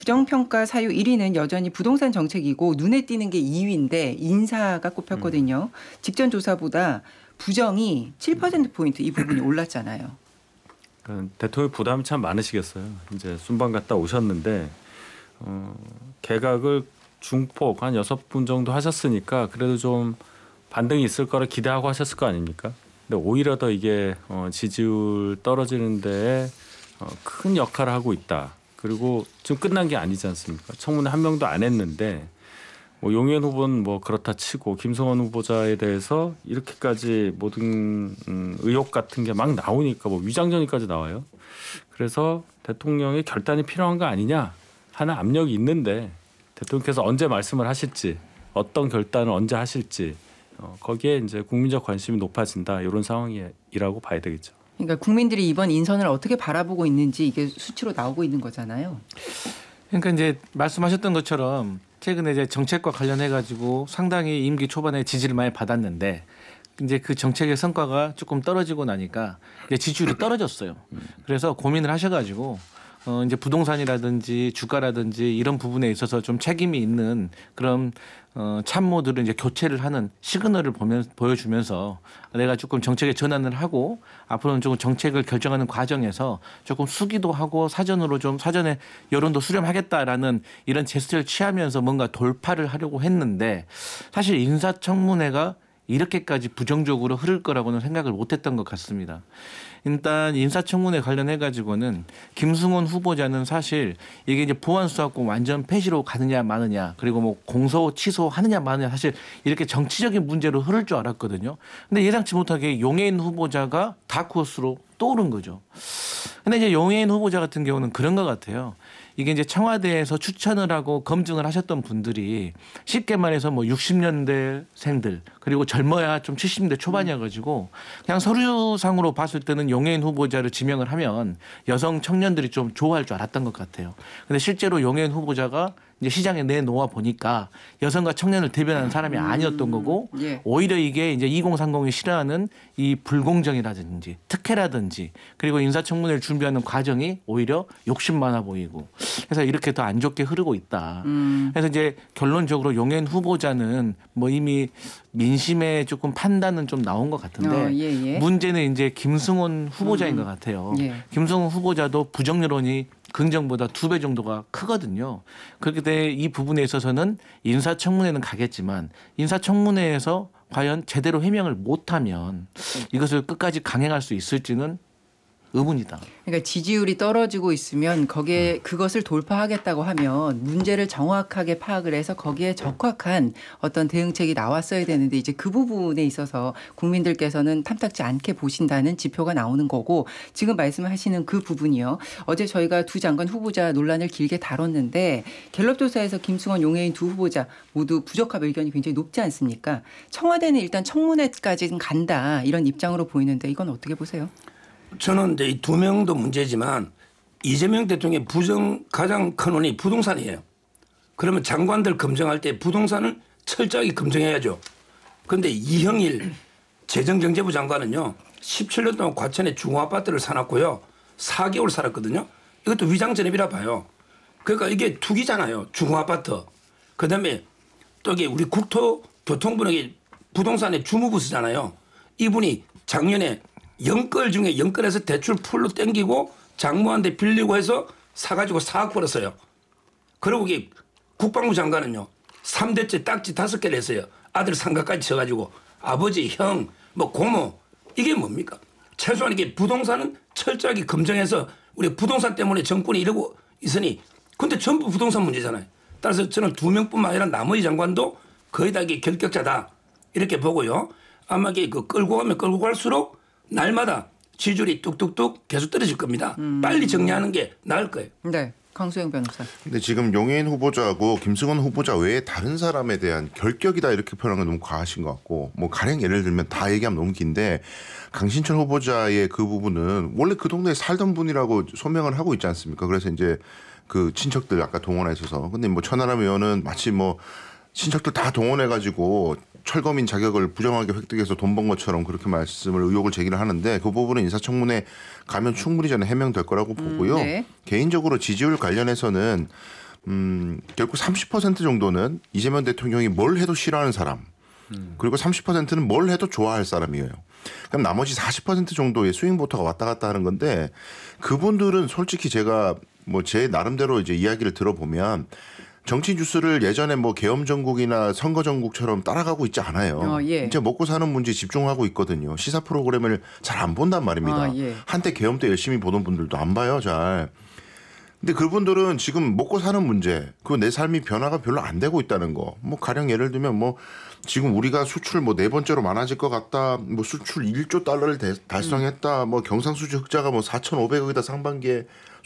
부정평가 사유 1위는 여전히 부동산 정책이고 눈에 띄는 게 2위인데 인사가 꼽혔거든요. 직전 조사보다 부정이 7%포인트 이 부분이 올랐잖아요. 대통령 부담이 참 많으시겠어요. 이제 순방 갔다 오셨는데 개각을 중폭 한 6분 정도 하셨으니까 그래도 좀 반등이 있을 거라 기대하고 하셨을 거 아닙니까? 근데 오히려 더 이게 지지율 떨어지는 데에 큰 역할을 하고 있다. 그리고 지금 끝난 게 아니지 않습니까? 청문회 한 명도 안 했는데 뭐 용해인 후보는 뭐 그렇다 치고 김성원 후보자에 대해서 이렇게까지 모든 의혹 같은 게 막 나오니까 뭐 위장전이까지 나와요. 그래서 대통령의 결단이 필요한 거 아니냐 하는 압력이 있는데 대통령께서 언제 말씀을 하실지 어떤 결단을 언제 하실지 거기에 이제 국민적 관심이 높아진다 이런 상황이라고 봐야 되겠죠. 그러니까 국민들이 이번 인선을 어떻게 바라보고 있는지 이게 수치로 나오고 있는 거잖아요. 그러니까 이제 말씀하셨던 것처럼 최근에 이제 정책과 관련해 가지고 상당히 임기 초반에 지지를 많이 받았는데 이제 그 정책의 성과가 조금 떨어지고 나니까 이제 지지율이 떨어졌어요. 그래서 고민을 하셔가지고 이제 부동산이라든지 주가라든지 이런 부분에 있어서 좀 책임이 있는 그런 참모들을 이제 교체를 하는 시그널을 보여주면서 내가 조금 정책에 전환을 하고 앞으로는 조금 정책을 결정하는 과정에서 조금 수기도 하고 사전으로 좀 사전에 여론도 수렴하겠다라는 이런 제스처를 취하면서 뭔가 돌파를 하려고 했는데 사실 인사청문회가 이렇게까지 부정적으로 흐를 거라고는 생각을 못했던 것 같습니다. 일단 인사청문회 관련해 가지고는 김승원 후보자는 사실 이게 이제 보안수사권 완전 폐지로 가느냐 마느냐 그리고 뭐 공소 취소하느냐 마느냐 사실 이렇게 정치적인 문제로 흐를 줄 알았거든요. 근데 예상치 못하게 용해인 후보자가 다크호스로 떠오른 거죠. 근데 이제 용해인 후보자 같은 경우는 그런 것 같아요. 이게 이제 청와대에서 추천을 하고 검증을 하셨던 분들이 쉽게 말해서 뭐 60년대생들 그리고 젊어야 좀 70대 초반이어가지고 그냥 서류상으로 봤을 때는 용해인 후보자를 지명을 하면 여성 청년들이 좀 좋아할 줄 알았던 것 같아요. 근데 실제로 용해인 후보자가 이제 시장에 내놓아 보니까 여성과 청년을 대변하는 사람이 아니었던 거고 예. 오히려 이게 이제 2030이 싫어하는 이 불공정이라든지 특혜라든지 그리고 인사청문회를 준비하는 과정이 오히려 욕심 많아 보이고 그래서 이렇게 더 안 좋게 흐르고 있다. 그래서 이제 결론적으로 용해인 후보자는 뭐 이미 민심에 조금 판단은 좀 나온 것 같은데 예. 문제는 이제 김승원 후보자인 것 같아요. 예. 김승원 후보자도 부정 여론이 긍정보다 2배 정도가 크거든요. 그렇기 때문에 이 부분에 있어서는 인사청문회는 가겠지만 인사청문회에서 과연 제대로 해명을 못하면 이것을 끝까지 강행할 수 있을지는 의문이다. 그러니까 지지율이 떨어지고 있으면 거기에 그것을 돌파하겠다고 하면 문제를 정확하게 파악을 해서 거기에 적확한 어떤 대응책이 나왔어야 되는데 이제 그 부분에 있어서 국민들께서는 탐탁지 않게 보신다는 지표가 나오는 거고 지금 말씀하시는 그 부분이요. 어제 저희가 두 장관 후보자 논란을 길게 다뤘는데 갤럽 조사에서 김승원, 용해인 두 후보자 모두 부적합 의견이 굉장히 높지 않습니까? 청와대는 일단 청문회까지는 간다 이런 입장으로 보이는데 이건 어떻게 보세요? 저는 이제 이 두 명도 문제지만 이재명 대통령의 부정 가장 큰 원인이 부동산이에요. 그러면 장관들 검증할 때 부동산을 철저하게 검증해야죠. 그런데 이형일 재정경제부 장관은요. 17년 동안 과천에 중고아파트를 사놨고요. 4개월 살았거든요. 이것도 위장전입이라 봐요. 그러니까 이게 투기잖아요. 중고아파트. 그다음에 또 이게 우리 국토교통부는 부동산의 주무부수잖아요. 이분이 작년에 영끌 중에 영끌해서 대출 풀로 땡기고 장모한테 빌리고 해서 사가지고 4억 벌었어요. 그리고 이게 국방부 장관은요. 3대째 딱지 5개를 했어요. 아들 상가까지 쳐가지고 아버지, 형, 뭐 고모 이게 뭡니까? 최소한 이게 부동산은 철저하게 검증해서 우리 부동산 때문에 정권이 이러고 있으니 근데 전부 부동산 문제잖아요. 따라서 저는 두 명뿐만 아니라 나머지 장관도 거의 다 이게 결격자다 이렇게 보고요. 아마 이게 그 끌고 가면 끌고 갈수록 날마다 지지율이 뚝뚝뚝 계속 떨어질 겁니다. 빨리 정리하는 게 나을 거예요. 네. 강수영 변호사. 근데 지금 용해인 후보자하고 김승원 후보자 외에 다른 사람에 대한 결격이다 이렇게 표현한 건 너무 과하신 것 같고 뭐 가령 예를 들면 다 얘기하면 너무 긴데 강신철 후보자의 그 부분은 원래 그 동네에 살던 분이라고 소명을 하고 있지 않습니까? 그래서 이제 그 친척들 아까 동원해서 근데 뭐 천하람 의원은 마치 뭐 친척들 다 동원해가지고 철거민 자격을 부정하게 획득해서 돈 번 것처럼 그렇게 말씀을 의혹을 제기를 하는데 그 부분은 인사청문회 가면 충분히 저는 해명될 거라고 보고요. 네. 개인적으로 지지율 관련해서는 결국 30% 정도는 이재명 대통령이 뭘 해도 싫어하는 사람, 그리고 30%는 뭘 해도 좋아할 사람이에요. 그럼 나머지 40% 정도의 스윙 보터가 왔다 갔다 하는 건데 그분들은 솔직히 제가 뭐 제 나름대로 이제 이야기를 들어보면 정치 뉴스를 예전에 뭐 계엄 전국이나 선거 전국처럼 따라가고 있지 않아요. 예. 이제 먹고 사는 문제에 집중하고 있거든요. 시사 프로그램을 잘 안 본단 말입니다. 예. 한때 계엄 때 열심히 보던 분들도 안 봐요, 잘. 근데 그분들은 지금 먹고 사는 문제, 그 내 삶이 변화가 별로 안 되고 있다는 거. 뭐 가령 예를 들면 뭐 지금 우리가 수출 뭐 4번째로 많아질 것 같다. 뭐 수출 1조 달러를 달성했다. 뭐 경상수지 흑자가 뭐 4,500억이다 상반기에.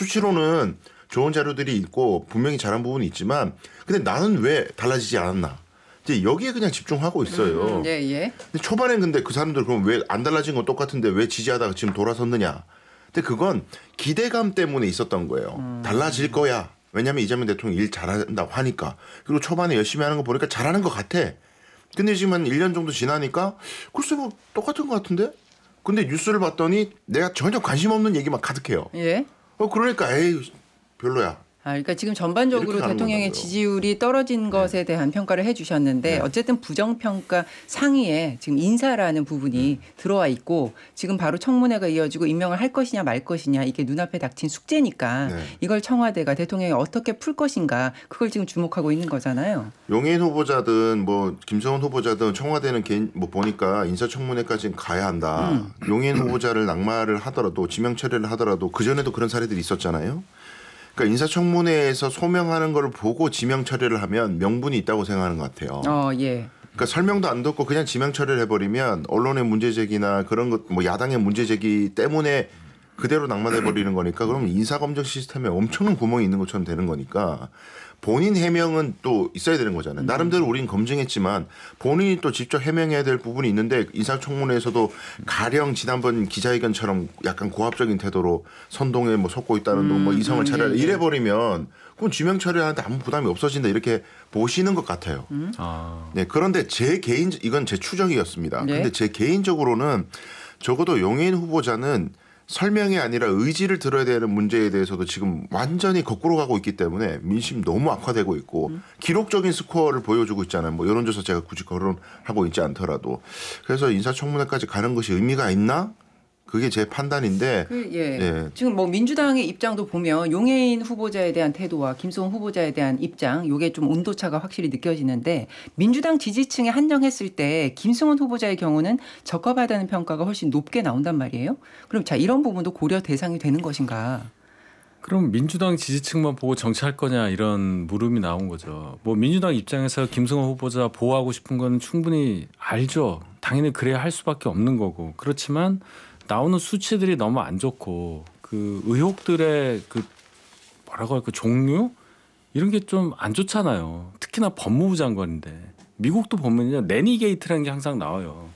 수치로는 좋은 자료들이 있고 분명히 잘한 부분이 있지만 근데 나는 왜 달라지지 않았나. 이제 여기에 그냥 집중하고 있어요. 예. 근데 초반엔 근데 그 사람들 그럼 왜 안 달라진 건 똑같은데 왜 지지하다가 지금 돌아섰느냐. 근데 그건 기대감 때문에 있었던 거예요. 달라질 거야. 왜냐하면 이재명 대통령이 일 잘한다고 하니까. 그리고 초반에 열심히 하는 거 보니까 잘하는 것 같아. 근데 지금 한 1년 정도 지나니까 글쎄 뭐 똑같은 것 같은데? 근데 뉴스를 봤더니 내가 전혀 관심 없는 얘기만 가득해요. 예. 그러니까 에이 별로야. 그러니까 지금 전반적으로 이렇게 가는 대통령의 거고요. 지지율이 떨어진 것에 대한 평가를 해주셨는데 어쨌든 부정평가 상위에 지금 인사라는 부분이 들어와 있고 지금 바로 청문회가 이어지고 임명을 할 것이냐 말 것이냐 이게 눈앞에 닥친 숙제니까 이걸 청와대가 대통령이 어떻게 풀 것인가 그걸 지금 주목하고 있는 거잖아요. 용해인 후보자든 뭐 김성원 후보자든 청와대는 개인 뭐 보니까 인사청문회까지 가야 한다. 용해인 후보자를 낙마를 하더라도 지명 처리를 하더라도 그 전에도 그런 사례들이 있었잖아요. 그러니까 인사청문회에서 소명하는 걸 보고 지명 처리를 하면 명분이 있다고 생각하는 것 같아요. 예. 그러니까 설명도 안 듣고 그냥 지명 처리를 해버리면 언론의 문제 제기나 그런 것, 뭐 야당의 문제 제기 때문에 그대로 낙마돼 버리는 거니까 그러면 인사검증 시스템에 엄청난 구멍이 있는 것처럼 되는 거니까 본인 해명은 또 있어야 되는 거잖아요. 나름대로 우리는 검증했지만 본인이 또 직접 해명해야 될 부분이 있는데 인사청문회에서도 가령 지난번 기자회견처럼 약간 고압적인 태도로 선동에 뭐 속고 있다는 둥 뭐 이성을 차려라 이래 버리면 그럼 지명 처리하는데 아무 부담이 없어진다 이렇게 보시는 것 같아요. 네, 그런데 이건 제 추정이었습니다. 네. 근데 제 개인적으로는 적어도 용해인 후보자는 설명이 아니라 의지를 들어야 되는 문제에 대해서도 지금 완전히 거꾸로 가고 있기 때문에 민심 너무 악화되고 있고 기록적인 스코어를 보여주고 있잖아요. 뭐 여론조사 제가 굳이 거론하고 있지 않더라도. 그래서 인사청문회까지 가는 것이 의미가 있나? 그게 제 판단인데. 예. 지금 뭐 민주당의 입장도 보면 용해인 후보자에 대한 태도와 김수홍 후보자에 대한 입장, 요게 좀 온도차가 확실히 느껴지는데 민주당 지지층에 한정했을 때 김승원 후보자의 경우는 적합하다는 평가가 훨씬 높게 나온단 말이에요. 그럼 자 이런 부분도 고려 대상이 되는 것인가? 그럼 민주당 지지층만 보고 정치할 거냐 이런 물음이 나온 거죠. 뭐 민주당 입장에서 김승원 후보자 보호하고 싶은 건 충분히 알죠. 당연히 그래야 할 수밖에 없는 거고. 그렇지만 나오는 수치들이 너무 안 좋고 그 의혹들의 그 뭐라고 할까 종류 이런 게 좀 안 좋잖아요. 특히나 법무부 장관인데 미국도 보면요 내니 게이트라는 게 항상 나와요.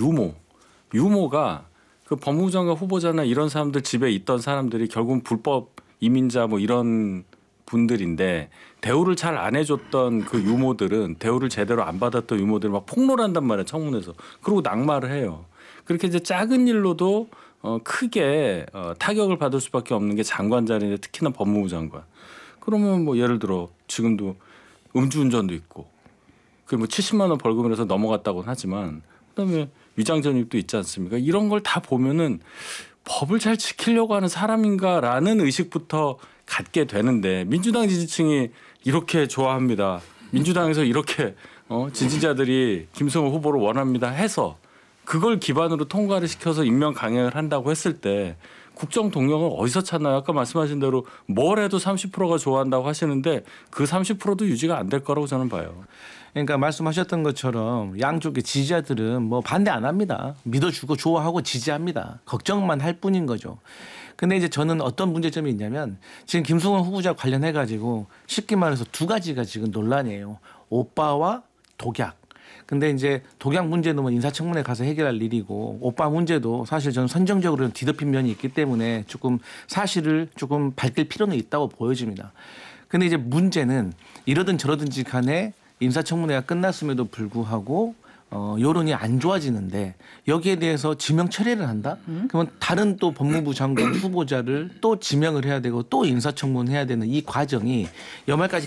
유모가 그 법무부 장관 후보자나 이런 사람들 집에 있던 사람들이 결국은 불법 이민자 뭐 이런 분들인데 대우를 잘 안 해줬던 그 유모들은 대우를 제대로 안 받았던 유모들 막 폭로한단 말이에요 청문회에서. 그리고 낙마를 해요. 그렇게 이제 작은 일로도 크게 타격을 받을 수밖에 없는 게 장관 자리인데 특히나 법무부 장관. 그러면 뭐 예를 들어 지금도 음주운전도 있고 그 뭐 70만 원 벌금을 해서 넘어갔다고는 하지만 그다음에 위장전입도 있지 않습니까? 이런 걸 다 보면은 법을 잘 지키려고 하는 사람인가라는 의식부터 갖게 되는데 민주당 지지층이 이렇게 좋아합니다. 민주당에서 이렇게 지지자들이 김성호 후보를 원합니다 해서 그걸 기반으로 통과를 시켜서 임명 강행을 한다고 했을 때 국정 동력은 어디서 찾나요? 아까 말씀하신 대로 뭘 해도 30%가 좋아한다고 하시는데 그 30%도 유지가 안 될 거라고 저는 봐요. 그러니까 말씀하셨던 것처럼 양쪽의 지지자들은 뭐 반대 안 합니다. 믿어주고 좋아하고 지지합니다. 걱정만 할 뿐인 거죠. 근데 이제 저는 어떤 문제점이 있냐면 지금 김승원 후보자 관련해 가지고 쉽게 말해서 두 가지가 지금 논란이에요. 오빠와 독약. 근데 이제 독약 문제는 뭐 인사청문회 가서 해결할 일이고 오빠 문제도 사실 저는 선정적으로 뒤덮인 면이 있기 때문에 조금 사실을 조금 밝힐 필요는 있다고 보여집니다. 근데 이제 문제는 이러든 저러든지 간에 인사청문회가 끝났음에도 불구하고 여론이 안 좋아지는데 여기에 대해서 지명 철회를 한다? 그러면 다른 또 법무부 장관 후보자를 또 지명을 해야 되고 또 인사청문해야 되는 이 과정이 연말까지